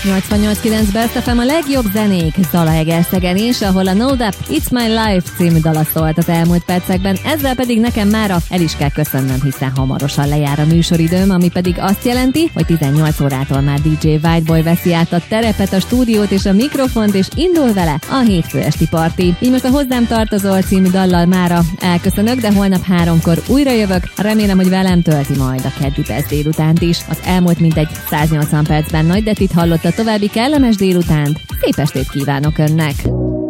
88.9 Best FM a legjobb zenék Zalaegerszegen is, ahol a No Doubt It's My Life című dala szólt az elmúlt percekben, ezzel pedig nekem mára el is kell köszönnöm, hiszen hamarosan lejár a műsoridőm, ami pedig azt jelenti, hogy 18 órától már DJ Whiteboy veszi át a terepet, a stúdiót és a mikrofont, és indul vele a hétfő esti parti. Így most a Hozzám tartozol című dallal mára elköszönök, de holnap 3-kor újra jövök, remélem, hogy velem tölti majd a keddi Best délutánt is. Az elmúlt mintegy 180 percben Nagy Detit hallotta, további kellemes délutánt, szép estét kívánok önnek!